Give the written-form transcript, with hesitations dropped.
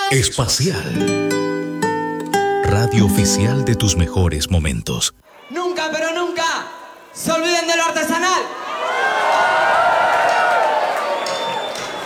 Espacial. Radio oficial de tus mejores momentos. Nunca, pero nunca se olviden de lo artesanal.